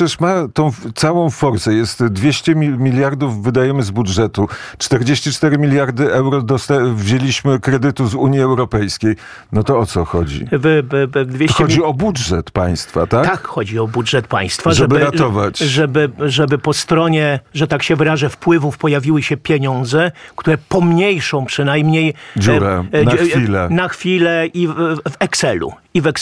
przecież ma tą całą forsę. Jest 200 miliardów wydajemy z budżetu. 44 miliardy euro wzięliśmy kredytu z Unii Europejskiej. No to o co chodzi? Chodzi o budżet państwa, tak? Tak, chodzi o budżet państwa. Żeby ratować. Żeby po stronie, że tak się wyrażę, wpływów pojawiły się pieniądze, które pomniejszą przynajmniej dziurę na chwilę i w Excelu.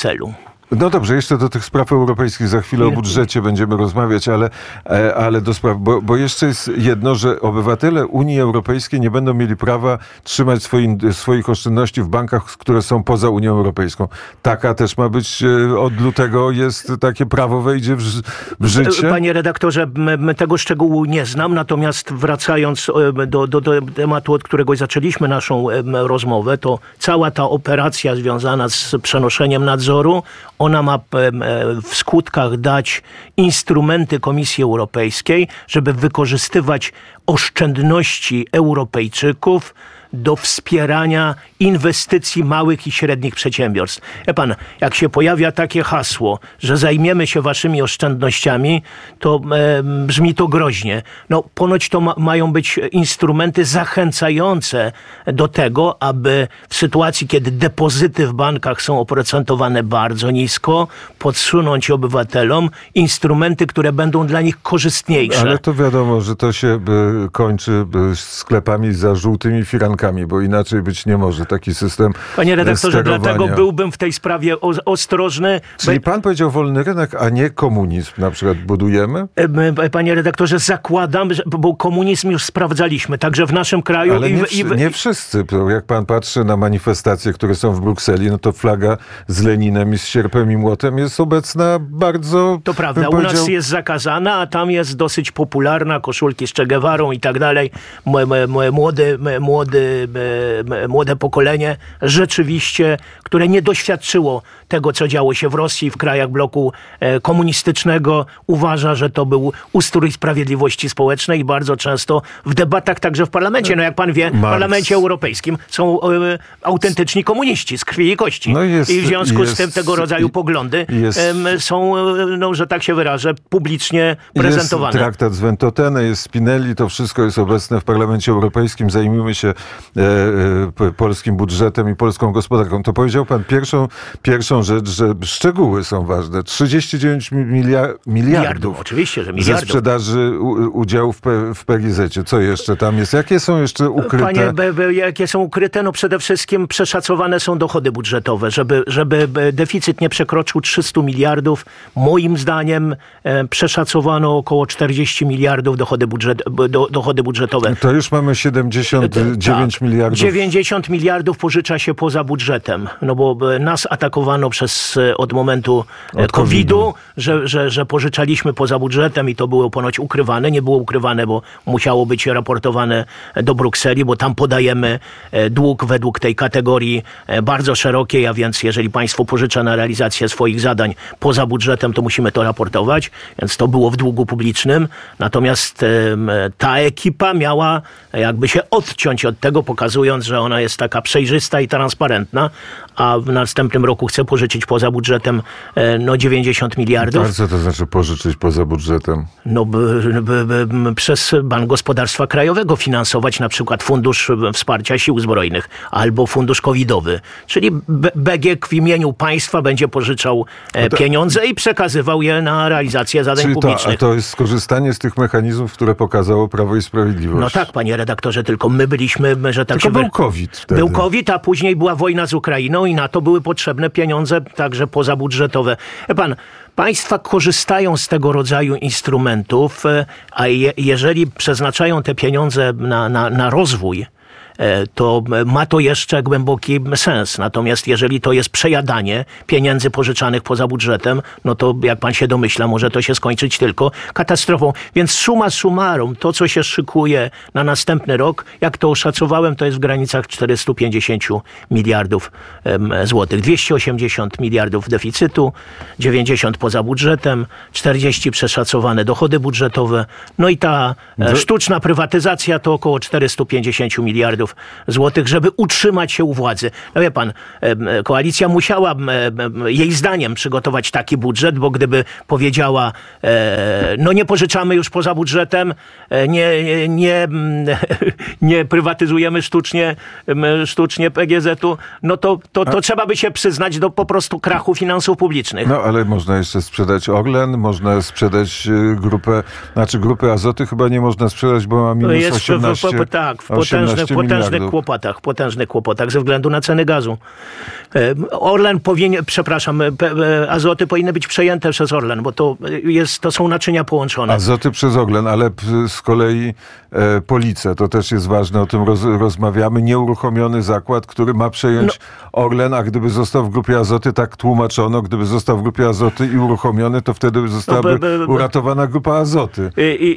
No dobrze, jeszcze do tych spraw europejskich za chwilę o budżecie będziemy rozmawiać, ale do spraw, bo jeszcze jest jedno, że obywatele Unii Europejskiej nie będą mieli prawa trzymać swoich oszczędności w bankach, które są poza Unią Europejską. Taka też ma być, od lutego jest takie prawo, wejdzie w życie? Panie redaktorze, tego szczegółu nie znam, natomiast wracając do tematu, od którego zaczęliśmy naszą rozmowę, to cała ta operacja związana z przenoszeniem nadzoru, ona ma w skutkach dać instrumenty Komisji Europejskiej, żeby wykorzystywać oszczędności Europejczyków do wspierania inwestycji małych i średnich przedsiębiorstw. Wie pan, jak się pojawia takie hasło, że zajmiemy się waszymi oszczędnościami, to brzmi to groźnie. No, ponoć to mają być instrumenty zachęcające do tego, aby w sytuacji, kiedy depozyty w bankach są oprocentowane bardzo nisko, podsunąć obywatelom instrumenty, które będą dla nich korzystniejsze. Ale to wiadomo, że to się kończy sklepami za żółtymi firankami, bo inaczej być nie może taki system. Panie redaktorze, dlatego byłbym w tej sprawie ostrożny. Czyli pan powiedział wolny rynek, a nie komunizm na przykład budujemy? Panie redaktorze, zakładam, bo komunizm już sprawdzaliśmy, także w naszym kraju. Ale nie wszyscy. Jak pan patrzy na manifestacje, które są w Brukseli, no to flaga z Leninem i z sierpem i młotem jest obecna bardzo... To prawda, u nas jest zakazana, a tam jest dosyć popularna, koszulki z Che Guevarą i tak dalej. Młode pokolenie rzeczywiście, które nie doświadczyło tego, co działo się w Rosji i w krajach bloku komunistycznego, uważa, że to był ustrój sprawiedliwości społecznej i bardzo często w debatach także w parlamencie, no jak pan wie, w Parlamencie Europejskim są autentyczni komuniści z krwi i kości. No i w związku z tym tego rodzaju poglądy są, no, że tak się wyrażę, publicznie prezentowane. Jest traktat z Ventotene, jest Spinelli, to wszystko jest obecne w Parlamencie Europejskim. Zajmujemy się polskim budżetem i polską gospodarką. To powiedział pan pierwszą rzecz, że szczegóły są ważne. 39 miliardów. Oczywiście, że miliardów. Ze sprzedaży udziałów w PGZ-cie. Co jeszcze tam jest? Jakie są jeszcze ukryte? Panie, jakie są ukryte? No przede wszystkim przeszacowane są dochody budżetowe. Żeby deficyt nie przekroczył 300 miliardów, moim zdaniem przeszacowano około 40 miliardów dochody budżetowe. To już mamy 79 miliardów. 90 miliardów pożycza się poza budżetem. No bo nas atakowano od momentu COVID-u, że pożyczaliśmy poza budżetem i to było ponoć ukrywane. Nie było ukrywane, bo musiało być raportowane do Brukseli, bo tam podajemy dług według tej kategorii bardzo szerokiej, a więc jeżeli państwo pożycza na realizację swoich zadań poza budżetem, to musimy to raportować, więc to było w długu publicznym. Natomiast ta ekipa miała jakby się odciąć od tego, pokazując, że ona jest taka przejrzysta i transparentna, a w następnym roku chce pożyczyć poza budżetem 90 miliardów. A co to znaczy pożyczyć poza budżetem? No przez Bank Gospodarstwa Krajowego finansować na przykład Fundusz Wsparcia Sił Zbrojnych albo Fundusz Covidowy. Czyli BGK w imieniu państwa będzie pożyczał pieniądze i przekazywał je na realizację zadań publicznych. To jest skorzystanie z tych mechanizmów, które pokazało Prawo i Sprawiedliwość. No tak, panie redaktorze, tylko my byliśmy, że tak tylko był COVID wtedy. Był COVID, a później była wojna z Ukrainą i na to były potrzebne pieniądze także pozabudżetowe. Pan, państwa korzystają z tego rodzaju instrumentów, a jeżeli przeznaczają te pieniądze na rozwój, to ma to jeszcze głęboki sens. Natomiast jeżeli to jest przejadanie pieniędzy pożyczanych poza budżetem, no to jak pan się domyśla, może to się skończyć tylko katastrofą. Więc summa summarum, to co się szykuje na następny rok, jak to oszacowałem, to jest w granicach 450 miliardów złotych. 280 miliardów deficytu, 90 poza budżetem, 40 przeszacowane dochody budżetowe, no i ta sztuczna prywatyzacja to około 450 miliardów. miliardów złotych, żeby utrzymać się u władzy. No wie pan, koalicja musiała jej zdaniem przygotować taki budżet, bo gdyby powiedziała, no nie pożyczamy już poza budżetem, nie prywatyzujemy sztucznie PGZ-u, no to trzeba by się przyznać do po prostu krachu finansów publicznych. No ale można jeszcze sprzedać Orlen, można sprzedać grupę Azoty chyba nie można sprzedać, bo ma minus 18 w potężnych kłopotach ze względu na ceny gazu. Orlen Azoty powinny być przejęte przez Orlen, bo to są naczynia połączone. Azoty przez Orlen, ale z kolei Police, to też jest ważne, o tym rozmawiamy, nieuruchomiony zakład, który ma przejąć Orlen, a gdyby został w grupie Azoty, tak tłumaczono, gdyby został w grupie Azoty i uruchomiony, to wtedy zostałaby uratowana grupa Azoty.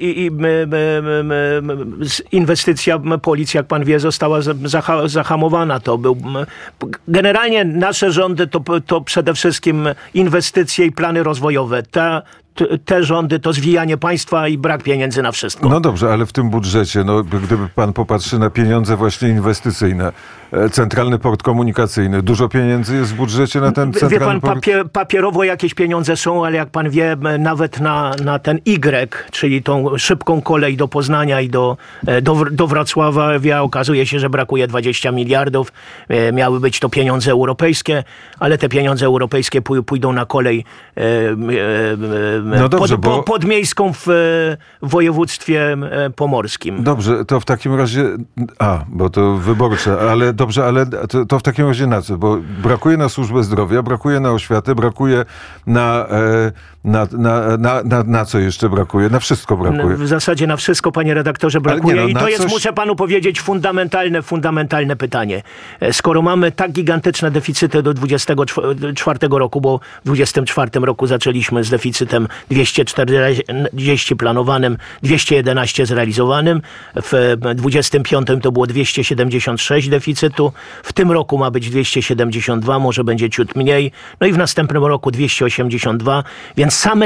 Inwestycja Policji, jak pan wie, została zahamowana. Generalnie nasze rządy to przede wszystkim inwestycje i plany rozwojowe. Te rządy to zwijanie państwa i brak pieniędzy na wszystko. No dobrze, ale w tym budżecie, gdyby pan popatrzy na pieniądze właśnie inwestycyjne, Centralny Port Komunikacyjny, dużo pieniędzy jest w budżecie na ten Centralny Port? Papierowo jakieś pieniądze są, ale jak pan wie, nawet na ten Y, czyli tą szybką kolej do Poznania i do Wrocławia, okazuje się, że brakuje 20 miliardów. Miały być to pieniądze europejskie, ale te pieniądze europejskie pójdą na kolej podmiejską w województwie pomorskim. Dobrze, to w takim razie... bo to wyborcze, ale dobrze, ale to w takim razie na co? Bo brakuje na służbę zdrowia, brakuje na oświatę, brakuje na co jeszcze brakuje? Na wszystko brakuje. W zasadzie na wszystko, panie redaktorze, brakuje. I to jest, muszę panu powiedzieć, fundamentalne pytanie. Skoro mamy tak gigantyczne deficyty do 2024 roku, bo w 2024 roku zaczęliśmy z deficytem 240 planowanym, 211 zrealizowanym. W 2025 to było 276 deficytu. W tym roku ma być 272, może będzie ciut mniej. No i w następnym roku 282. Więc same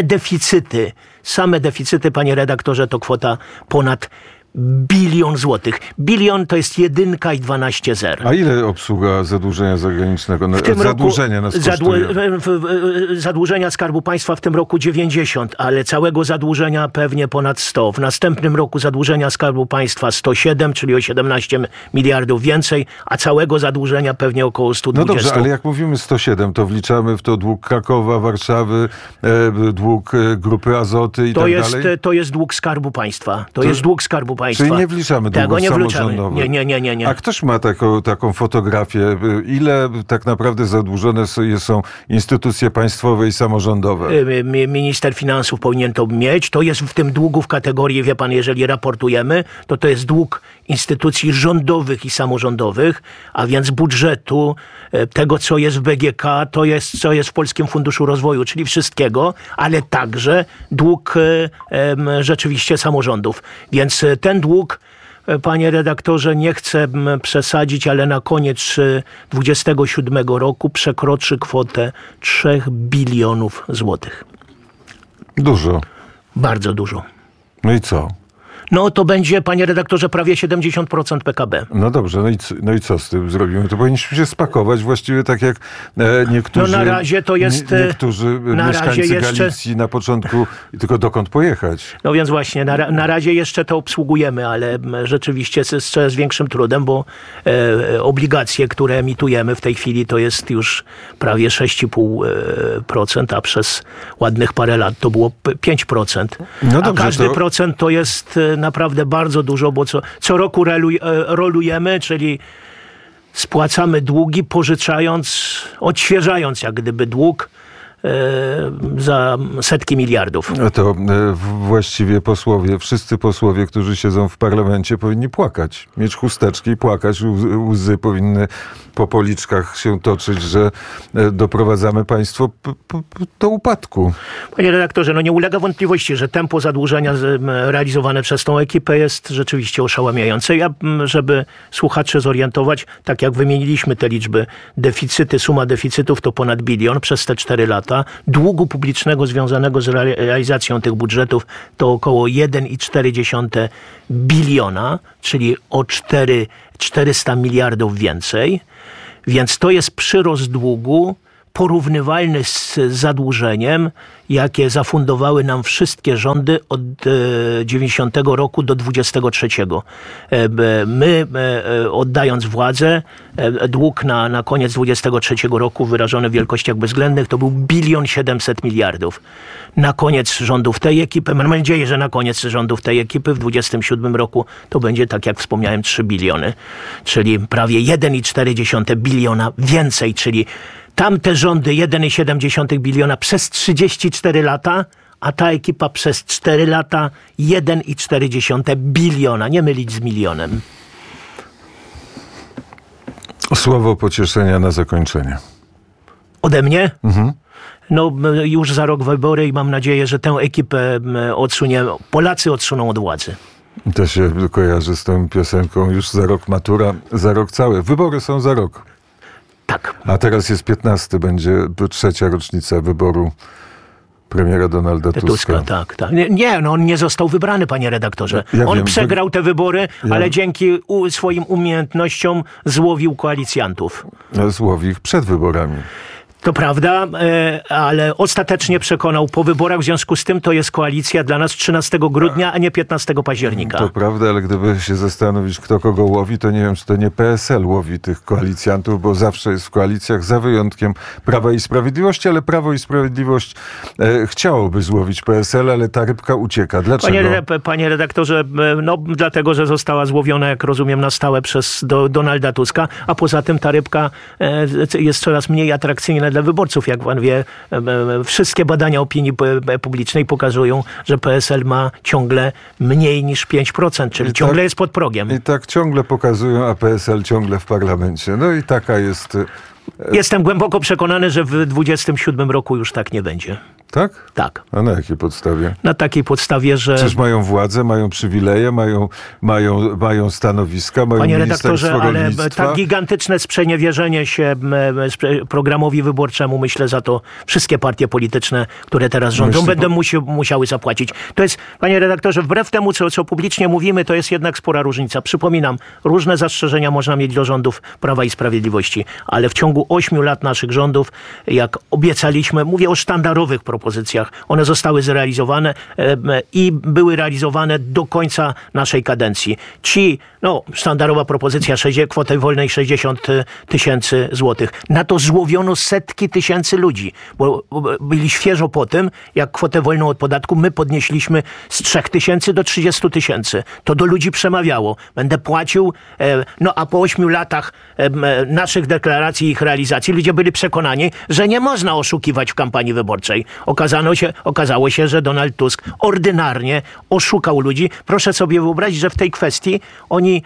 deficyty, panie redaktorze, to kwota ponad 1 bilion złotych. Bilion to jest 1 i 12 zer. A ile obsługa zadłużenia zagranicznego? Zadłużenia nas kosztuje? Zadłużenia Skarbu Państwa w tym roku 90, ale całego zadłużenia pewnie ponad 100. W następnym roku zadłużenia Skarbu Państwa 107, czyli o 17 miliardów więcej, a całego zadłużenia pewnie około 120. No dobrze, ale jak mówimy 107, to wliczamy w to dług Krakowa, Warszawy, dług Grupy Azoty i tak dalej? To jest dług Skarbu Państwa. To jest dług Skarbu Państwa. Czyli nie wliczamy długów samorządowych. Nie. A ktoś ma taką fotografię, ile tak naprawdę zadłużone są instytucje państwowe i samorządowe? Minister finansów powinien to mieć. To jest w tym długu w kategorii, wie pan, jeżeli raportujemy, to jest dług instytucji rządowych i samorządowych, a więc budżetu, tego, co jest w BGK, co jest w Polskim Funduszu Rozwoju, czyli wszystkiego, ale także dług rzeczywiście samorządów. Więc ten dług, panie redaktorze, nie chcę przesadzić, ale na koniec 2027 roku przekroczy kwotę 3 bilionów złotych. Dużo. Bardzo dużo. No i co? No to będzie, panie redaktorze, prawie 70% PKB. No dobrze, no i co z tym zrobimy? To powinniśmy się spakować właściwie tak jak niektórzy, na razie to jest, niektórzy mieszkańcy Galicji na początku, tylko dokąd pojechać? No więc właśnie, na razie jeszcze to obsługujemy, ale rzeczywiście z coraz większym trudem, bo obligacje, które emitujemy w tej chwili, to jest już prawie 6,5%, a przez ładnych parę lat to było 5%. No dobrze, a każdy procent to jest naprawdę bardzo dużo, bo co roku rolujemy, czyli spłacamy długi, pożyczając, odświeżając jak gdyby dług za setki miliardów. To właściwie wszyscy posłowie, którzy siedzą w parlamencie, powinni płakać. Mieć chusteczki i płakać. Łzy powinny po policzkach się toczyć, że doprowadzamy państwo do upadku. Panie redaktorze, nie ulega wątpliwości, że tempo zadłużenia realizowane przez tą ekipę jest rzeczywiście oszałamiające. Żeby słuchaczy zorientować, tak jak wymieniliśmy te liczby, suma deficytów to ponad 1 bilion przez te 4 lata. długu publicznego związanego z realizacją tych budżetów to około 1,4 biliona, czyli o 400 miliardów więcej. Więc to jest przyrost długu porównywalny z zadłużeniem, jakie zafundowały nam wszystkie rządy od 90 roku do 23. My, oddając władzę, dług na koniec 23 roku wyrażony w wielkościach bezwzględnych to był 1,7 biliona. Na koniec rządów tej ekipy, mam nadzieję, że na koniec rządów tej ekipy w 27 roku to będzie, tak jak wspomniałem, 3 biliony, czyli prawie 1,4 biliona więcej, czyli tamte rządy 1,7 biliona przez 34 lata, a ta ekipa przez 4 lata 1,4 biliona. Nie mylić z milionem. Słowo pocieszenia na zakończenie. Ode mnie? No już za rok wybory i mam nadzieję, że tę ekipę Polacy odsuną od władzy. To się kojarzy z tą piosenką. Już za rok matura, za rok cały. Wybory są za rok. Tak. A teraz jest 15, będzie 3. rocznica wyboru premiera Donalda Tuska. Tak. Nie, no on nie został wybrany, panie redaktorze. On przegrał te wybory, ale dzięki swoim umiejętnościom złowił koalicjantów. Złowił ich przed wyborami. To prawda, ale ostatecznie przekonał po wyborach, w związku z tym to jest koalicja dla nas 13 grudnia, a nie 15 października. To prawda, ale gdyby się zastanowić, kto kogo łowi, to nie wiem, czy to nie PSL łowi tych koalicjantów, bo zawsze jest w koalicjach, za wyjątkiem Prawa i Sprawiedliwości, ale Prawo i Sprawiedliwość chciałoby złowić PSL, ale ta rybka ucieka. Dlaczego? Panie redaktorze, no dlatego, że została złowiona, jak rozumiem, na stałe przez Donalda Tuska, a poza tym ta rybka jest coraz mniej atrakcyjna dla wyborców. Jak pan wie, wszystkie badania opinii publicznej pokazują, że PSL ma ciągle mniej niż 5%, czyli ciągle jest pod progiem. I tak ciągle pokazują, a PSL ciągle w parlamencie. No i taka jest... Jestem głęboko przekonany, że w 27 roku już tak nie będzie. Tak? Tak. A na jakiej podstawie? Na takiej podstawie, że... Przecież mają władzę, mają przywileje, mają stanowiska, mają Panie redaktorze, ale rolnictwa. tak gigantyczne sprzeniewierzenie się programowi wyborczemu, myślę, za to wszystkie partie polityczne, które teraz rządzą, będą musiały zapłacić. To jest, panie redaktorze, wbrew temu, co publicznie mówimy, to jest jednak spora różnica. Przypominam, różne zastrzeżenia można mieć do rządów Prawa i Sprawiedliwości, ale w ciągu 8 lat naszych rządów, jak obiecaliśmy, mówię o sztandarowych propozycjach, one zostały zrealizowane i były realizowane do końca naszej kadencji. Sztandarowa propozycja kwoty wolnej 60 000 złotych. Na to złowiono setki tysięcy ludzi, bo byli świeżo po tym, jak kwotę wolną od podatku my podnieśliśmy z 3 000 do 30 000. To do ludzi przemawiało. Będę płacił, a po 8 latach naszych deklaracji i ich realizacji ludzie byli przekonani, że nie można oszukiwać w kampanii wyborczej. Okazało się, że Donald Tusk ordynarnie oszukał ludzi. Proszę sobie wyobrazić, że w tej kwestii oni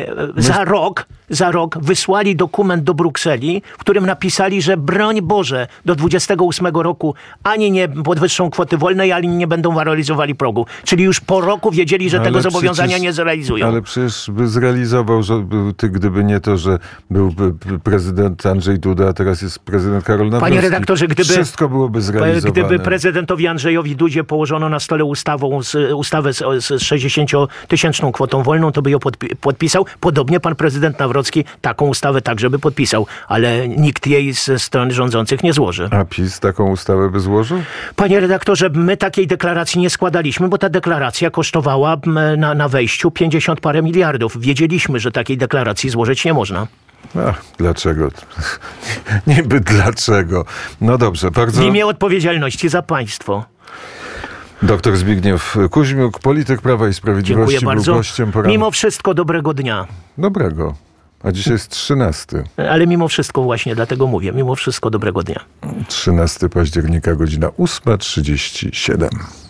za rok wysłali dokument do Brukseli, w którym napisali, że broń Boże, do 28 roku ani nie podwyższą kwoty wolnej, ani nie będą waloryzowali progu. Czyli już po roku wiedzieli, że tego zobowiązania nie zrealizują. Ale przecież by zrealizował, gdyby nie to, że byłby prezydent Andrzej Duda, a teraz jest prezydent Karol Nawrocki. Panie redaktorze, wszystko byłoby zrealizowane. Gdyby prezydentowi Andrzejowi Dudzie położono na stole ustawę z 60-tysięczną kwotą wolną, to by ją podpisał. Podobnie pan prezydent Nawrocki taką ustawę także by podpisał, ale nikt jej ze strony rządzących nie złoży. A PiS taką ustawę by złożył? Panie redaktorze, my takiej deklaracji nie składaliśmy, bo ta deklaracja kosztowała na wejściu 50 parę miliardów. Wiedzieliśmy, że takiej deklaracji złożyć nie można. Dlaczego? Niby dlaczego? No dobrze, bardzo... W imię odpowiedzialności za państwo. Doktor Zbigniew Kuźmiuk, polityk Prawa i Sprawiedliwości. Dziękuję bardzo. Był gościem poranka. Mimo wszystko dobrego dnia. Dobrego. A dzisiaj jest 13. Ale mimo wszystko właśnie, dlatego mówię, mimo wszystko dobrego dnia. 13 października, godzina 8:37.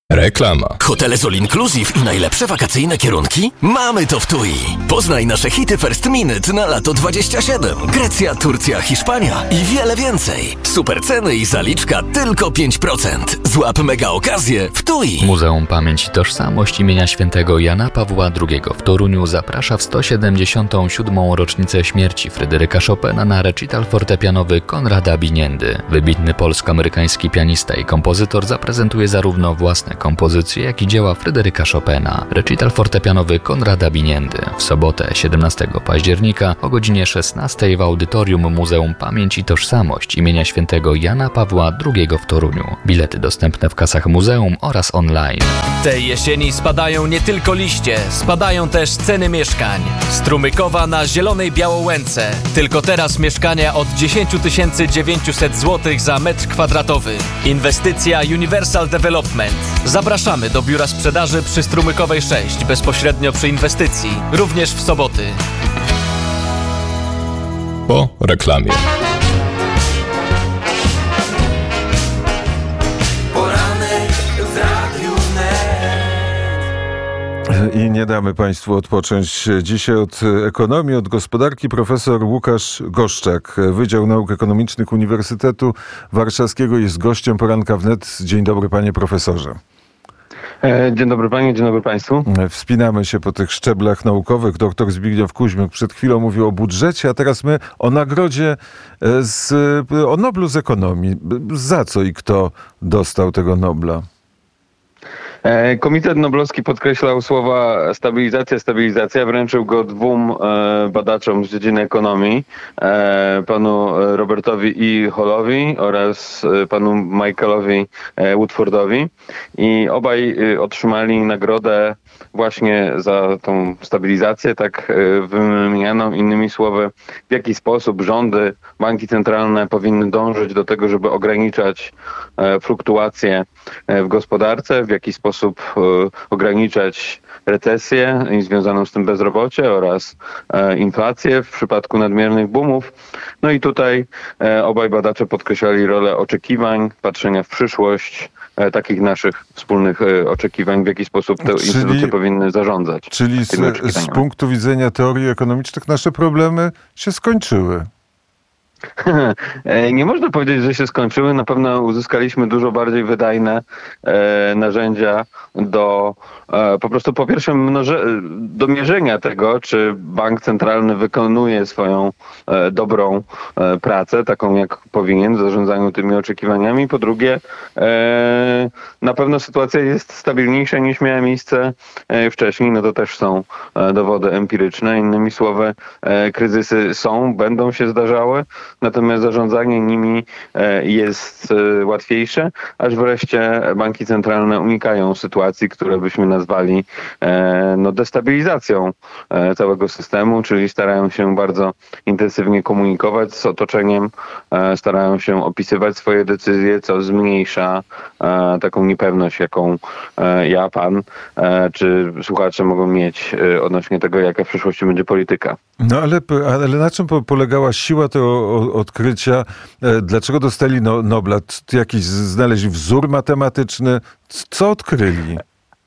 Reklama. Hotele z All Inclusive i najlepsze wakacyjne kierunki? Mamy to w TUI. Poznaj nasze hity First Minute na lato 27. Grecja, Turcja, Hiszpania i wiele więcej. Super ceny i zaliczka tylko 5%. Złap mega okazję w TUI. Muzeum Pamięć i Tożsamość imienia Świętego Jana Pawła II w Toruniu zaprasza w 177. rocznicę śmierci Fryderyka Chopina na recital fortepianowy Konrada Biniendy. Wybitny polsko-amerykański pianista i kompozytor zaprezentuje zarówno własne kompozycje, jak i dzieła Fryderyka Chopina. Recital fortepianowy Konrada Biniendy w sobotę 17 października o godzinie 16 w audytorium Muzeum Pamięć i Tożsamość imienia Świętego Jana Pawła II w Toruniu. Bilety dostępne w kasach muzeum oraz online. Tej jesieni spadają nie tylko liście, spadają też ceny mieszkań. Strumykowa na Zielonej Białołęce. Tylko teraz mieszkania od 10 900 zł za metr kwadratowy. Inwestycja Universal Development. Zapraszamy do biura sprzedaży przy Strumykowej 6, bezpośrednio przy inwestycji, również w soboty. Po reklamie. Poranek w Radiu Net. I nie damy Państwu odpocząć dzisiaj od ekonomii, od gospodarki. Profesor Łukasz Goszczak, Wydział Nauk Ekonomicznych Uniwersytetu Warszawskiego, jest gościem Poranka wnet. Dzień dobry, panie profesorze. Dzień dobry panie, dzień dobry państwu. Wspinamy się po tych szczeblach naukowych. Doktor Zbigniew Kuźmiuk przed chwilą mówił o budżecie, a teraz my o nagrodzie, o Noblu z ekonomii. Za co i kto dostał tego Nobla? Komitet Noblowski podkreślał słowa stabilizacja, wręczył go dwóm badaczom z dziedziny ekonomii, panu Robertowi E. Hallowi oraz panu Michaelowi Woodfordowi, i obaj otrzymali nagrodę właśnie za tą stabilizację, tak wymienianą. Innymi słowy, w jaki sposób rządy, banki centralne powinny dążyć do tego, żeby ograniczać fluktuacje w gospodarce, w jaki sposób ograniczać recesję i związaną z tym bezrobocie oraz inflację w przypadku nadmiernych boomów. No i tutaj obaj badacze podkreślali rolę oczekiwań, patrzenia w przyszłość, takich naszych wspólnych oczekiwań, w jaki sposób te instytucje powinny zarządzać. Czyli z punktu widzenia teorii ekonomicznych nasze problemy się skończyły. Nie można powiedzieć, że się skończyły. Na pewno uzyskaliśmy dużo bardziej wydajne narzędzia do po prostu po pierwsze do mierzenia tego, czy bank centralny wykonuje swoją dobrą pracę, taką jak powinien w zarządzaniu tymi oczekiwaniami. Po drugie, na pewno sytuacja jest stabilniejsza niż miała miejsce wcześniej. No to też są dowody empiryczne. Innymi słowy, kryzysy będą się zdarzały, natomiast zarządzanie nimi jest łatwiejsze, aż wreszcie banki centralne unikają sytuacji, które byśmy nazwali destabilizacją całego systemu, czyli starają się bardzo intensywnie komunikować z otoczeniem, starają się opisywać swoje decyzje, co zmniejsza taką niepewność, jaką ja, pan czy słuchacze mogą mieć odnośnie tego, jaka w przyszłości będzie polityka. No ale na czym polegała siła tego odkrycia? Dlaczego dostali Nobla? Jakiś znaleźli wzór matematyczny? Co odkryli?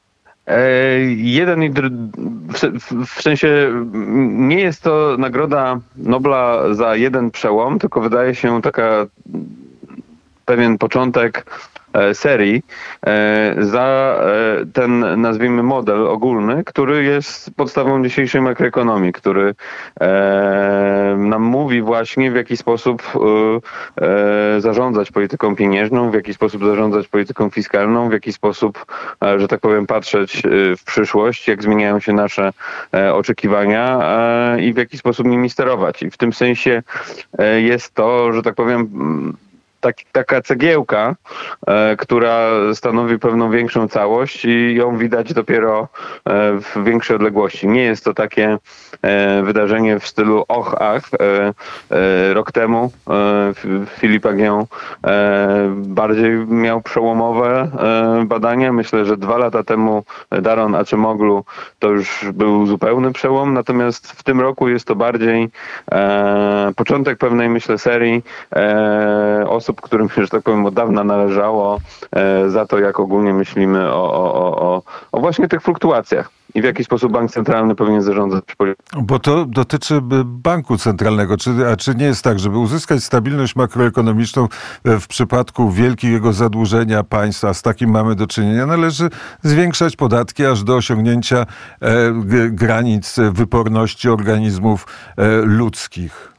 W sensie nie jest to nagroda Nobla za jeden przełom, tylko wydaje się pewien początek serii za ten, nazwijmy, model ogólny, który jest podstawą dzisiejszej makroekonomii, który nam mówi właśnie, w jaki sposób zarządzać polityką pieniężną, w jaki sposób zarządzać polityką fiskalną, w jaki sposób, że tak powiem, patrzeć w przyszłość, jak zmieniają się nasze oczekiwania i w jaki sposób nimi sterować. I w tym sensie jest to, że tak powiem, taka cegiełka, która stanowi pewną większą całość i ją widać dopiero w większej odległości. Nie jest to takie wydarzenie w stylu ach. Rok temu Philippe Aghion bardziej miał przełomowe badania. Myślę, że 2 lata temu Daron Acemoglu to już był zupełny przełom, natomiast w tym roku jest to bardziej początek pewnej, myślę, serii osób, osób, którym, że tak powiem, od dawna należało za to, jak ogólnie myślimy o właśnie tych fluktuacjach i w jaki sposób bank centralny powinien zarządzać polityką. Bo to dotyczy banku centralnego. Czy nie jest tak, żeby uzyskać stabilność makroekonomiczną w przypadku wielkiego zadłużenia państwa, z takim mamy do czynienia, należy zwiększać podatki aż do osiągnięcia granic wyporności organizmów ludzkich?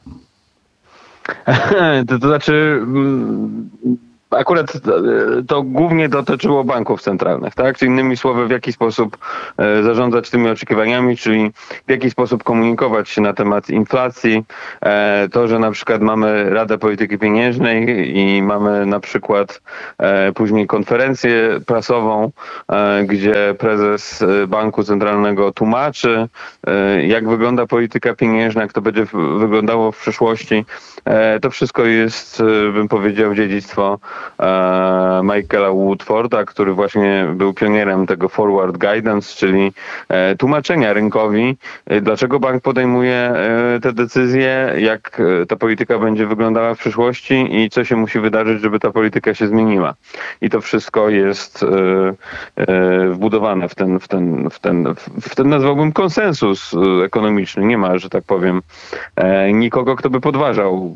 To znaczy... Akurat to głównie dotyczyło banków centralnych, tak? Czyli innymi słowy, w jaki sposób zarządzać tymi oczekiwaniami, czyli w jaki sposób komunikować się na temat inflacji. To, że na przykład mamy Radę Polityki Pieniężnej i mamy na przykład później konferencję prasową, gdzie prezes Banku Centralnego tłumaczy, jak wygląda polityka pieniężna, jak to będzie wyglądało w przyszłości. To wszystko jest, bym powiedział, dziedzictwo Michaela Woodforda, który właśnie był pionierem tego forward guidance, czyli tłumaczenia rynkowi, dlaczego bank podejmuje te decyzje, jak ta polityka będzie wyglądała w przyszłości i co się musi wydarzyć, żeby ta polityka się zmieniła. I to wszystko jest wbudowane w ten nazwałbym konsensus ekonomiczny. Nie ma, że tak powiem, nikogo, kto by podważał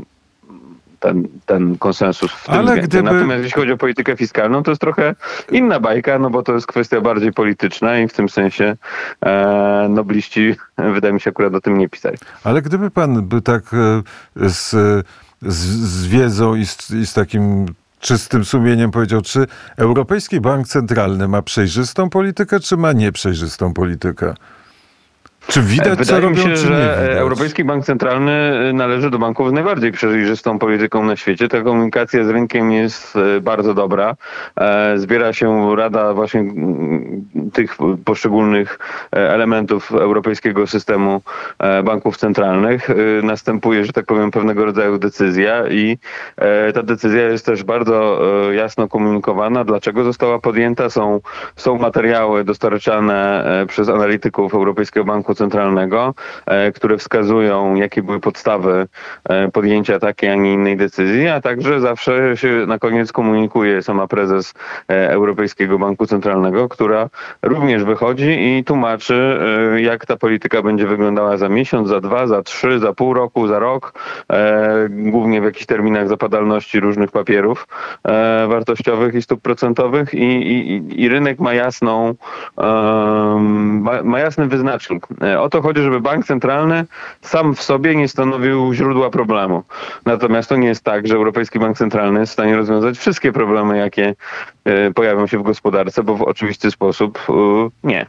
ten konsensus w tym względzie. Natomiast jeśli chodzi o politykę fiskalną, to jest trochę inna bajka, no bo to jest kwestia bardziej polityczna i w tym sensie wydaje mi się, akurat o tym nie pisali. Ale gdyby pan by tak z wiedzą i z takim czystym sumieniem powiedział, czy Europejski Bank Centralny ma przejrzystą politykę, czy ma nieprzejrzystą politykę? Czy widać, co robią, Wydaje mi się, czy nie że widać? Europejski Bank Centralny należy do banków z najbardziej przejrzystą polityką na świecie. Ta komunikacja z rynkiem jest bardzo dobra. Zbiera się rada właśnie tych poszczególnych elementów europejskiego systemu banków centralnych. Następuje, że tak powiem, pewnego rodzaju decyzja i ta decyzja jest też bardzo jasno komunikowana. Dlaczego została podjęta? Są materiały dostarczane przez analityków Europejskiego Banku Centralnego, które wskazują, jakie były podstawy podjęcia takiej, a nie innej decyzji, a także zawsze się na koniec komunikuje sama prezes Europejskiego Banku Centralnego, która również wychodzi i tłumaczy, jak ta polityka będzie wyglądała za miesiąc, za 2, za 3, za pół roku, za rok, głównie w jakichś terminach zapadalności różnych papierów wartościowych i stóp procentowych i rynek ma jasny wyznacznik. O to chodzi, żeby bank centralny sam w sobie nie stanowił źródła problemu. Natomiast to nie jest tak, że Europejski Bank Centralny jest w stanie rozwiązać wszystkie problemy, jakie pojawią się w gospodarce, bo w oczywisty sposób nie.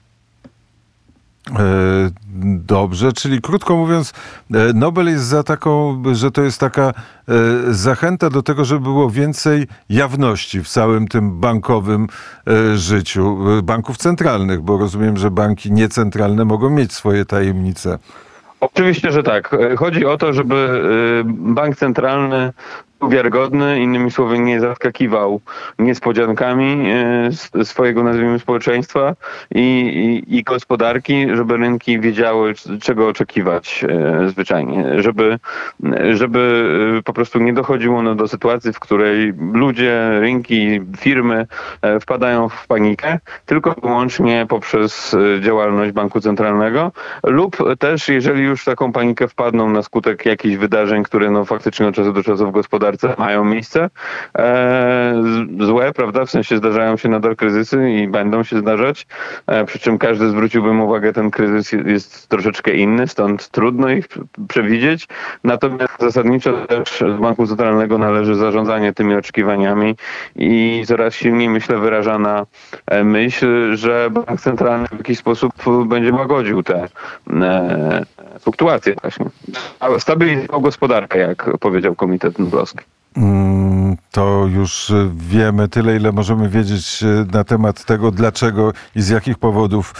Dobrze, czyli krótko mówiąc, Nobel jest za taką, że to jest taka zachęta do tego, żeby było więcej jawności w całym tym bankowym życiu banków centralnych, bo rozumiem, że banki niecentralne mogą mieć swoje tajemnice. Oczywiście, że tak. Chodzi o to, żeby bank centralny był wiarygodny, innymi słowy nie zaskakiwał niespodziankami swojego, nazwijmy, społeczeństwa i gospodarki, żeby rynki wiedziały, czego oczekiwać zwyczajnie. Żeby po prostu nie dochodziło do sytuacji, w której ludzie, rynki, firmy wpadają w panikę, tylko wyłącznie poprzez działalność banku centralnego lub też, jeżeli już w taką panikę wpadną na skutek jakichś wydarzeń, które faktycznie od czasu do czasu w gospodarce mają miejsce, złe, prawda, w sensie zdarzają się nadal kryzysy i będą się zdarzać, przy czym każdy zwróciłbym uwagę, ten kryzys jest troszeczkę inny, stąd trudno ich przewidzieć, natomiast zasadniczo też z Banku Centralnego należy zarządzanie tymi oczekiwaniami i coraz silniej, myślę, wyrażana myśl, że Bank Centralny w jakiś sposób będzie łagodził te fluktuacje właśnie. Stabilizował gospodarkę, jak powiedział Komitet Noblowski. To już wiemy tyle, ile możemy wiedzieć na temat tego, dlaczego i z jakich powodów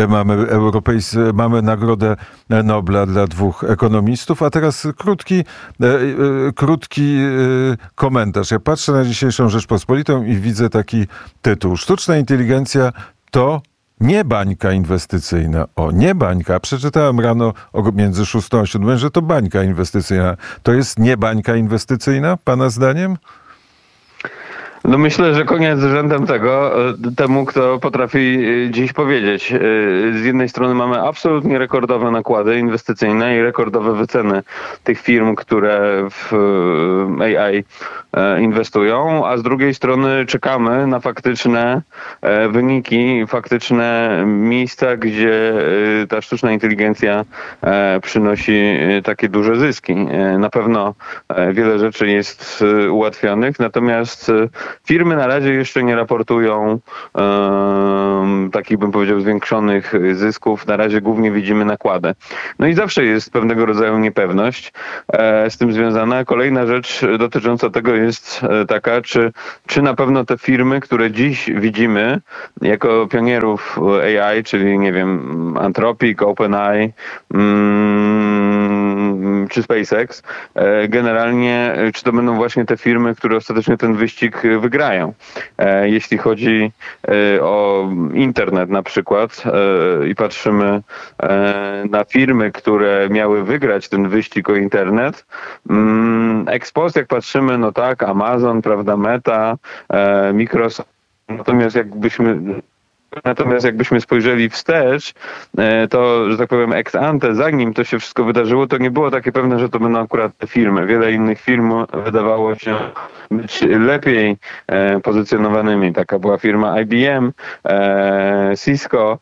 mamy Nagrodę Nobla dla dwóch ekonomistów. A teraz krótki komentarz. Ja patrzę na dzisiejszą Rzeczpospolitą i widzę taki tytuł. Sztuczna inteligencja to Nie bańka inwestycyjna. Nie bańka. Przeczytałem rano między 6 a 7, że to bańka inwestycyjna. To jest nie bańka inwestycyjna, pana zdaniem? No myślę, że koniec z rzędem temu, kto potrafi dziś powiedzieć. Z jednej strony mamy absolutnie rekordowe nakłady inwestycyjne i rekordowe wyceny tych firm, które w AI inwestują, a z drugiej strony czekamy na faktyczne wyniki, faktyczne miejsca, gdzie ta sztuczna inteligencja przynosi takie duże zyski. Na pewno wiele rzeczy jest ułatwionych, natomiast firmy na razie jeszcze nie raportują takich, bym powiedział, zwiększonych zysków. Na razie głównie widzimy nakłady. No i zawsze jest pewnego rodzaju niepewność z tym związana. Kolejna rzecz dotycząca tego jest taka, czy na pewno te firmy, które dziś widzimy jako pionierów AI, czyli nie wiem, Anthropic, OpenAI, czy SpaceX, generalnie, czy to będą właśnie te firmy, które ostatecznie ten wyścig wygrają. Jeśli chodzi o internet na przykład i patrzymy na firmy, które miały wygrać ten wyścig o internet, ex post jak patrzymy, no tak, Amazon, prawda, Meta, Microsoft, Natomiast jakbyśmy spojrzeli wstecz, to, że tak powiem, ex ante, zanim to się wszystko wydarzyło, to nie było takie pewne, że to będą akurat te firmy. Wiele innych firm wydawało się być lepiej pozycjonowanymi. Taka była firma IBM, Cisco.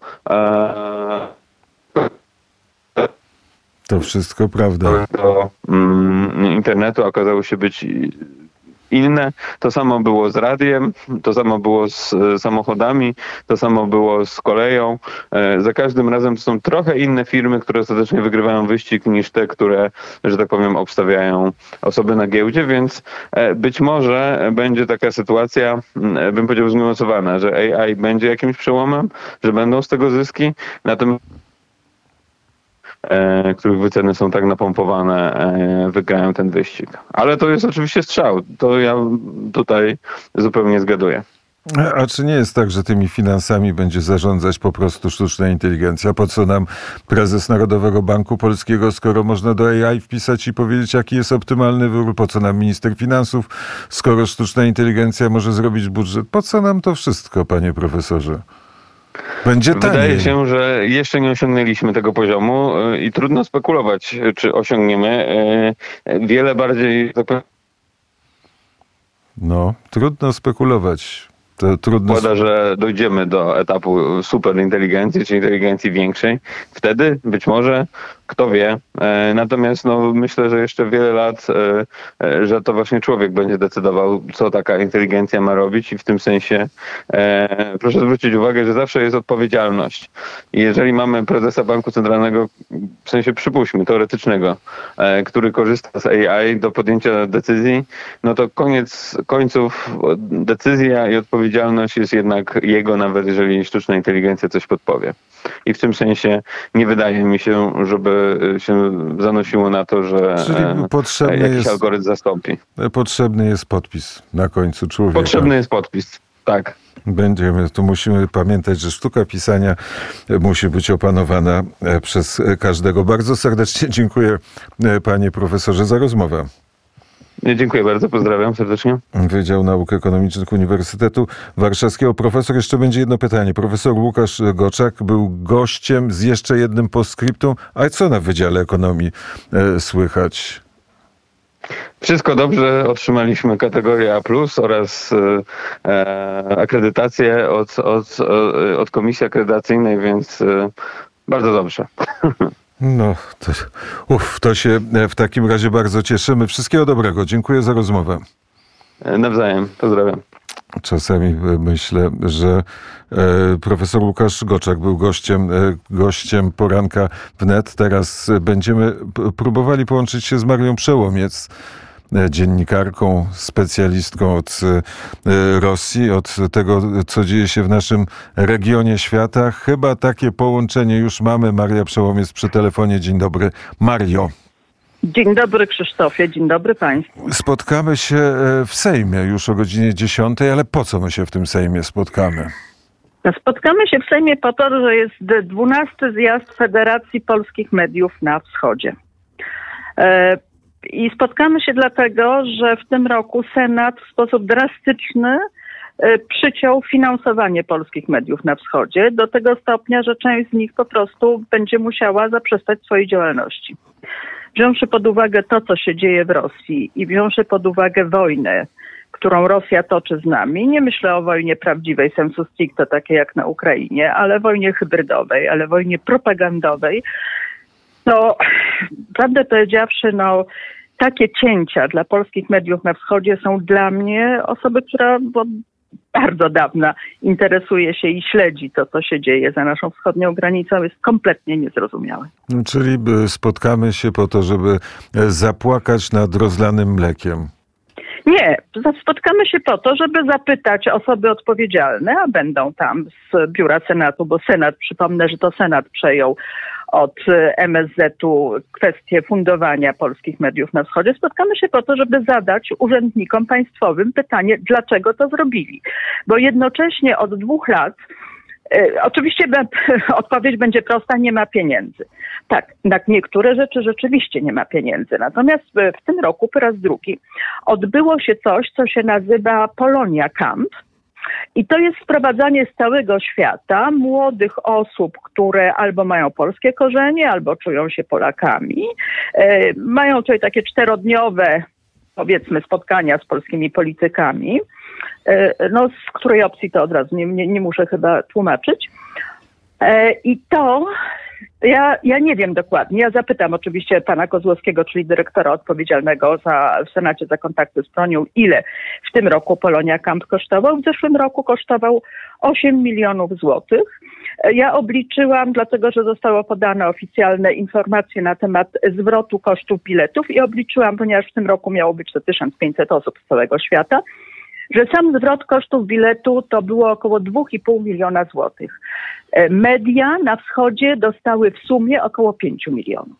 To wszystko prawda. Do internetu okazało się być inne. To samo było z radiem, to samo było z samochodami, to samo było z koleją. Za każdym razem to są trochę inne firmy, które ostatecznie wygrywają wyścig niż te, które, że tak powiem, obstawiają osoby na giełdzie, więc być może będzie taka sytuacja, bym powiedział, zniuansowana, że AI będzie jakimś przełomem, że będą z tego zyski, natomiast których wyceny są tak napompowane, wygrają ten wyścig. Ale to jest oczywiście strzał. To ja tutaj zupełnie zgaduję. A czy nie jest tak, że tymi finansami będzie zarządzać po prostu sztuczna inteligencja? Po co nam prezes Narodowego Banku Polskiego, skoro można do AI wpisać i powiedzieć, jaki jest optymalny wybór? Po co nam minister finansów, skoro sztuczna inteligencja może zrobić budżet? Po co nam to wszystko, panie profesorze? Będzie taniej. Wydaje się, że jeszcze nie osiągnęliśmy tego poziomu i trudno spekulować, czy osiągniemy. Wiele bardziej... No, trudno spekulować. To trudno... Zakłada, że dojdziemy do etapu superinteligencji, czy inteligencji większej. Wtedy być może, kto wie. Natomiast myślę, że jeszcze wiele lat, że to właśnie człowiek będzie decydował, co taka inteligencja ma robić i w tym sensie proszę zwrócić uwagę, że zawsze jest odpowiedzialność. I jeżeli mamy prezesa Banku Centralnego, w sensie przypuśćmy, teoretycznego, który korzysta z AI do podjęcia decyzji, no to koniec końców decyzja i odpowiedzialność jest jednak jego, nawet jeżeli sztuczna inteligencja coś podpowie. I w tym sensie nie wydaje mi się, żeby się zanosiło na to, że jakiś algorytm zastąpi. Potrzebny jest podpis na końcu człowieka. Potrzebny jest podpis, tak. Tu musimy pamiętać, że sztuka pisania musi być opanowana przez każdego. Bardzo serdecznie dziękuję, panie profesorze, za rozmowę. Dziękuję bardzo, pozdrawiam serdecznie. Wydział Nauk Ekonomicznych Uniwersytetu Warszawskiego. Profesor, jeszcze będzie jedno pytanie. Profesor Łukasz Goczak był gościem z jeszcze jednym postscriptum. A co na Wydziale Ekonomii słychać? Wszystko dobrze. Otrzymaliśmy kategorię A+, oraz akredytację od Komisji Akredytacyjnej, więc bardzo dobrze. No, to się w takim razie bardzo cieszymy. Wszystkiego dobrego. Dziękuję za rozmowę. Nawzajem. Pozdrawiam. Czasami myślę, że profesor Łukasz Goczak był gościem poranka wnet. Teraz będziemy próbowali połączyć się z Marią Przełomiec, dziennikarką, specjalistką od Rosji, od tego, co dzieje się w naszym regionie świata. Chyba takie połączenie już mamy. Maria Przełomiec przy telefonie. Dzień dobry. Mario. Dzień dobry, Krzysztofie. Dzień dobry państwu. Spotkamy się w Sejmie już o godzinie 10, ale po co my się w tym Sejmie spotkamy? Spotkamy się w Sejmie po to, że jest 12. zjazd Federacji Polskich Mediów na Wschodzie. I spotkamy się dlatego, że w tym roku Senat w sposób drastyczny przyciął finansowanie polskich mediów na wschodzie do tego stopnia, że część z nich po prostu będzie musiała zaprzestać swojej działalności. Wziąwszy pod uwagę to, co się dzieje w Rosji i wziąwszy pod uwagę wojnę, którą Rosja toczy z nami, nie myślę o wojnie prawdziwej sensu stricto, takiej jak na Ukrainie, ale wojnie hybrydowej, ale wojnie propagandowej, to prawdę powiedziawszy, takie cięcia dla polskich mediów na wschodzie są dla mnie, osoby, która od bardzo dawna interesuje się i śledzi to, co się dzieje za naszą wschodnią granicą, jest kompletnie niezrozumiałe. Czyli spotkamy się po to, żeby zapłakać nad rozlanym mlekiem. Nie, spotkamy się po to, żeby zapytać osoby odpowiedzialne, a będą tam z biura Senatu, bo Senat, przypomnę, że to Senat przejął od MSZ-u kwestię fundowania polskich mediów na wschodzie. Spotkamy się po to, żeby zadać urzędnikom państwowym pytanie, dlaczego to zrobili. Bo jednocześnie od 2 lat, oczywiście odpowiedź będzie prosta, nie ma pieniędzy. Tak, na niektóre rzeczy rzeczywiście nie ma pieniędzy. Natomiast w tym roku po raz drugi odbyło się coś, co się nazywa Polonia Camp. I to jest sprowadzanie z całego świata młodych osób, które albo mają polskie korzenie, albo czują się Polakami. Mają tutaj takie 4-dniowe, powiedzmy, spotkania z polskimi politykami. Z której opcji to od razu nie muszę chyba tłumaczyć. I to ja nie wiem dokładnie. Ja zapytam oczywiście pana Kozłowskiego, czyli dyrektora odpowiedzialnego w Senacie za kontakty z bronią, ile w tym roku Polonia Camp kosztował. W zeszłym roku kosztował 8 milionów złotych. Ja obliczyłam, dlatego że zostały podane oficjalne informacje na temat zwrotu kosztów biletów i obliczyłam, ponieważ w tym roku miało być to 1500 osób z całego świata, że sam zwrot kosztów biletu to było około 2,5 miliona złotych. Media na wschodzie dostały w sumie około 5 milionów.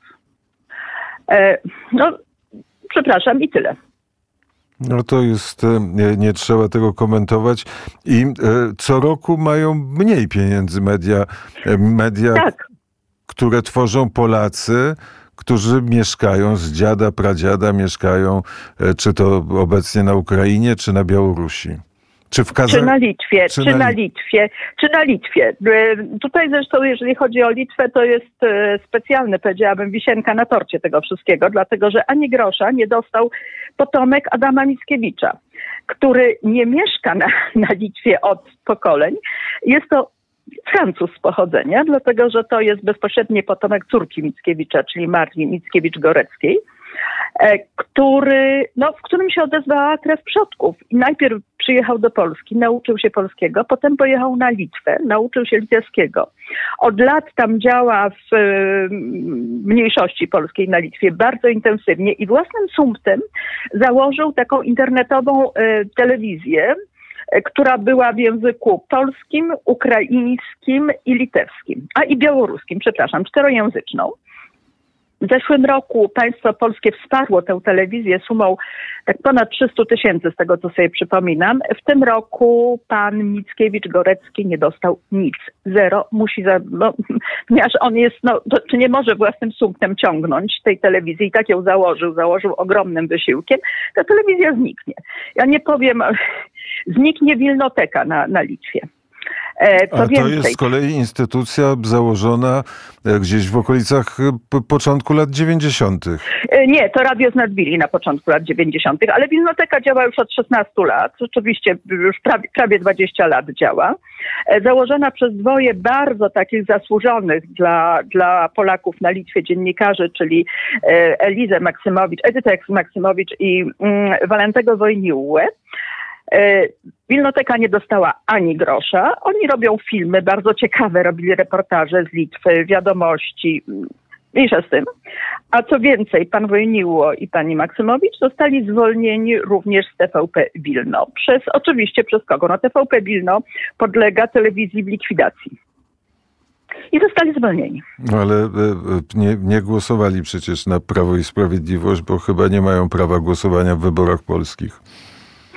Przepraszam i tyle. No to jest, nie trzeba tego komentować. I co roku mają mniej pieniędzy media, tak, które tworzą Polacy, którzy mieszkają z dziada, pradziada, mieszkają czy to obecnie na Ukrainie, czy na Białorusi. Czy na Litwie, czy na Litwie. Tutaj zresztą, jeżeli chodzi o Litwę, to jest specjalny, powiedziałabym, wisienka na torcie tego wszystkiego, dlatego że ani grosza nie dostał potomek Adama Mickiewicza, który nie mieszka na Litwie od pokoleń. Jest to Francuz z pochodzenia, dlatego że to jest bezpośredni potomek córki Mickiewicza, czyli Marii Mickiewicz-Goreckiej, w którym się odezwała krew przodków. I najpierw przyjechał do Polski, nauczył się polskiego, potem pojechał na Litwę, nauczył się litewskiego. Od lat tam działa w mniejszości polskiej na Litwie bardzo intensywnie i własnym sumptem założył taką internetową telewizję, która była w języku polskim, ukraińskim i litewskim, i białoruskim, 4-języczną. W zeszłym roku państwo polskie wsparło tę telewizję sumą tak ponad 300 000, z tego co sobie przypominam. W tym roku pan Mickiewicz-Gorecki nie dostał nic. Zero. Ponieważ on jest, czy nie może własnym sumptem ciągnąć tej telewizji i tak ją założył ogromnym wysiłkiem, ta telewizja zniknie. Ja nie powiem, zniknie Wilnoteka na Litwie. To jest z kolei instytucja założona gdzieś w okolicach początku lat 90. Nie, to Radio z Nadwili na początku lat 90., ale Wilnoteka działa już od 16 lat. Rzeczywiście już prawie 20 lat działa. Założona przez 2 bardzo takich zasłużonych dla Polaków na Litwie dziennikarzy, czyli Edytę Maksymowicz i Walentego Wojniłłę. Wilnoteka nie dostała ani grosza. Oni robią filmy bardzo ciekawe, robili reportaże z Litwy, wiadomości, mniejsza z tym. A co więcej, pan Wojniło i pani Maksymowicz zostali zwolnieni również z TVP Wilno. Oczywiście przez kogo? TVP Wilno podlega telewizji w likwidacji. I zostali zwolnieni. Ale nie głosowali przecież na Prawo i Sprawiedliwość, bo chyba nie mają prawa głosowania w wyborach polskich.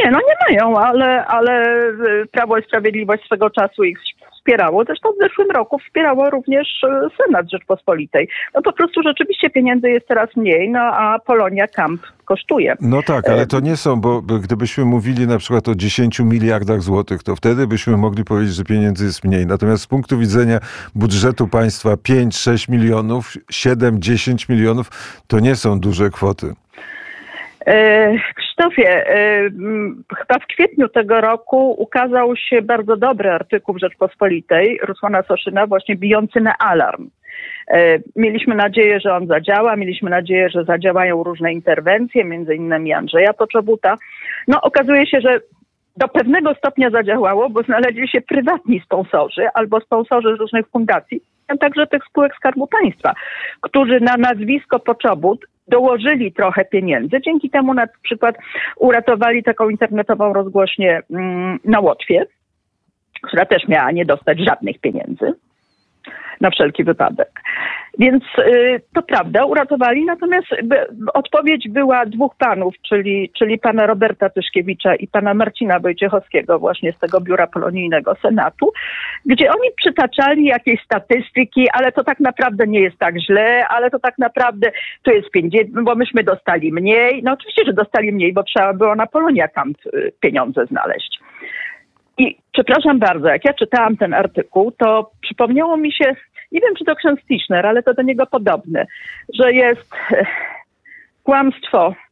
Nie mają, ale Prawo i Sprawiedliwość swego czasu ich wspierało. Zresztą w zeszłym roku wspierało również Senat Rzeczpospolitej. No po prostu rzeczywiście pieniędzy jest teraz mniej, a Polonia Camp kosztuje. No tak, ale to nie są, bo gdybyśmy mówili na przykład o 10 miliardach złotych, to wtedy byśmy mogli powiedzieć, że pieniędzy jest mniej. Natomiast z punktu widzenia budżetu państwa 5-6 milionów, 7-10 milionów, to nie są duże kwoty. Krzysztofie, chyba w kwietniu tego roku ukazał się bardzo dobry artykuł w Rzeczpospolitej Rusłana Soszyna, właśnie bijący na alarm. Mieliśmy nadzieję, że on zadziała, mieliśmy nadzieję, że zadziałają różne interwencje, między innymi Andrzeja Poczobuta. No okazuje się, że do pewnego stopnia zadziałało, bo znaleźli się prywatni sponsorzy albo sponsorzy z różnych fundacji, a także tych spółek Skarbu Państwa, którzy na nazwisko Poczobut dołożyli trochę pieniędzy. Dzięki temu na przykład uratowali taką internetową rozgłośnię na Łotwie, która też miała nie dostać żadnych pieniędzy. Na wszelki wypadek. Więc to prawda, uratowali, natomiast odpowiedź była dwóch panów, czyli pana Roberta Tyszkiewicza i pana Marcina Wojciechowskiego właśnie z tego Biura Polonijnego Senatu, gdzie oni przytaczali jakieś statystyki, ale to tak naprawdę nie jest tak źle, ale to tak naprawdę to jest 50, bo myśmy dostali mniej. No oczywiście, że dostali mniej, bo trzeba było na Polonia Camp pieniądze znaleźć. I przepraszam bardzo, jak ja czytałam ten artykuł, to przypomniało mi się, nie wiem czy to ksiądz Tischner, ale to do niego podobne, że jest kłamstwo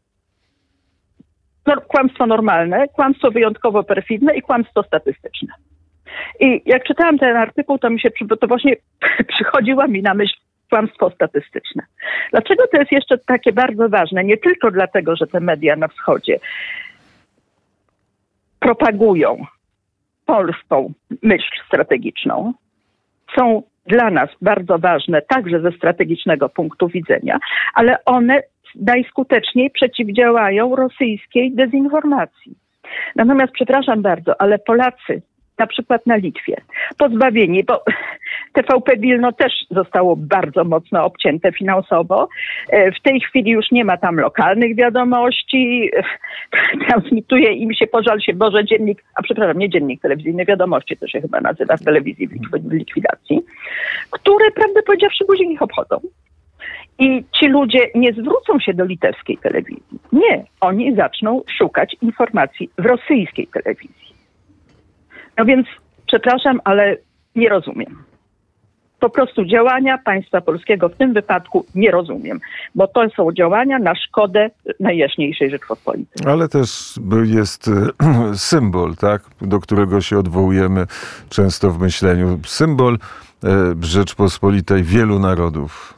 normalne, kłamstwo wyjątkowo perfidne i kłamstwo statystyczne. I jak czytałam ten artykuł, to właśnie przychodziła mi na myśl kłamstwo statystyczne. Dlaczego to jest jeszcze takie bardzo ważne? Nie tylko dlatego, że te media na wschodzie propagują polską myśl strategiczną, są dla nas bardzo ważne także ze strategicznego punktu widzenia, ale one najskuteczniej przeciwdziałają rosyjskiej dezinformacji. Natomiast, przepraszam bardzo, ale Polacy, na przykład na Litwie, pozbawieni, bo TVP Wilno też zostało bardzo mocno obcięte finansowo. W tej chwili już nie ma tam lokalnych wiadomości. Transmituje im się, pożal się Boże, dziennik, nie dziennik telewizyjny, Wiadomości to się chyba nazywa w telewizji w likwidacji, które, prawdę powiedziawszy, później ich obchodzą. I ci ludzie nie zwrócą się do litewskiej telewizji. Nie, oni zaczną szukać informacji w rosyjskiej telewizji. No więc, przepraszam, ale nie rozumiem. Po prostu działania państwa polskiego w tym wypadku nie rozumiem, bo to są działania na szkodę Najjaśniejszej Rzeczpospolitej. Ale też jest symbol, tak, do którego się odwołujemy często w myśleniu. Symbol Rzeczpospolitej wielu narodów.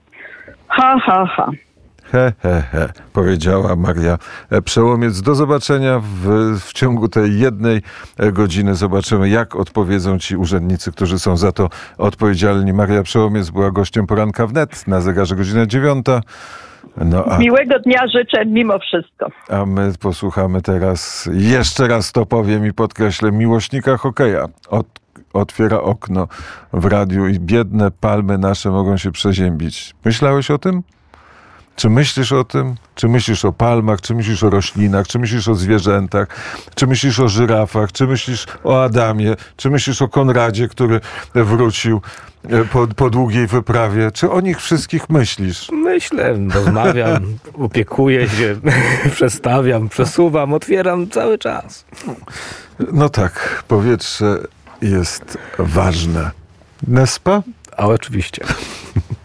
Ha. He, powiedziała Maria Przełomiec. Do zobaczenia w ciągu tej jednej godziny. Zobaczymy, jak odpowiedzą ci urzędnicy, którzy są za to odpowiedzialni. Maria Przełomiec była gościem Poranka Wnet. Na zegarze godzina 9. Miłego dnia życzę mimo wszystko. A my posłuchamy teraz, jeszcze raz to powiem i podkreślę, miłośnika hokeja. Otwiera okno w radiu i biedne palmy nasze mogą się przeziębić. Myślałeś o tym? Czy myślisz o tym? Czy myślisz o palmach? Czy myślisz o roślinach? Czy myślisz o zwierzętach? Czy myślisz o żyrafach? Czy myślisz o Adamie? Czy myślisz o Konradzie, który wrócił po długiej wyprawie? Czy o nich wszystkich myślisz? Myślę, rozmawiam, opiekuję się, przestawiam, przesuwam, otwieram cały czas. No tak, powietrze jest ważne. N'est-ce pas? A oczywiście.